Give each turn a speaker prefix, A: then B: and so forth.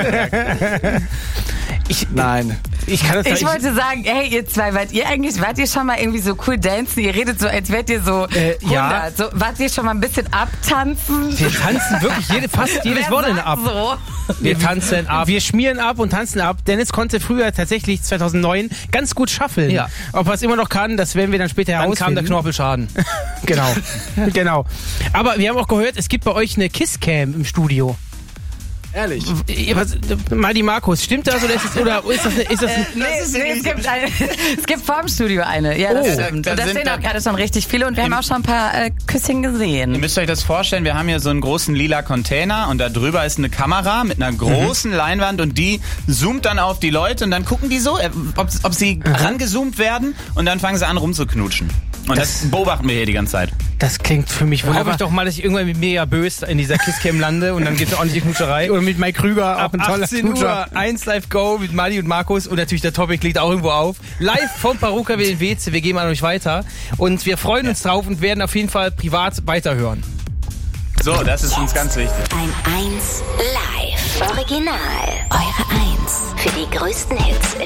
A: Nein.
B: Ich
C: wollte sagen, hey, ihr zwei, wart ihr schon mal irgendwie so cool dancen? Ihr redet so, als wärt ihr so 100.
B: Ja.
C: So, wart ihr schon mal ein bisschen abtanzen?
B: Wir tanzen wirklich fast jedes Wochenende ab.
C: So?
B: Wir tanzen ab. Wir schmieren ab und tanzen ab. Dennis konnte früher tatsächlich 2009 ganz gut schaffeln. Ja. Ob er es immer noch kann, das werden wir dann später herausfinden. Dann kam der Knorpelschaden. Genau. Aber wir haben auch gehört, es gibt bei euch eine Kisscam im Studio.
A: Ehrlich?
B: Madi Markus, stimmt das oder ist das
C: es gibt vor dem Studio eine. Ja, das stimmt. Und da sehen auch gerade schon richtig viele und wir haben auch schon ein paar Küsschen gesehen.
D: Ihr müsst euch das vorstellen, wir haben hier so einen großen lila Container und da drüber ist eine Kamera mit einer großen Leinwand und die zoomt dann auf die Leute und dann gucken die so, ob sie rangezoomt werden und dann fangen sie an rumzuknutschen. Und das beobachten wir hier die ganze Zeit.
B: Das klingt für mich wunderbar. Hoffe ich doch mal, dass ich irgendwann mit Mega Bös in dieser Kisscam lande und dann gibt es auch nicht die Knutscherei. Oder mit Mike Krüger ab auch ein toller 18 Uhr 1 Live Go mit Madi und Markus und natürlich der Topic liegt auch irgendwo auf. Live vom Paruka WNWC, wir gehen an euch weiter und wir freuen uns drauf und werden auf jeden Fall privat weiterhören.
D: So, das ist uns ganz wichtig.
E: Ein 1 Live. Original. Eure 1 für die größten Hits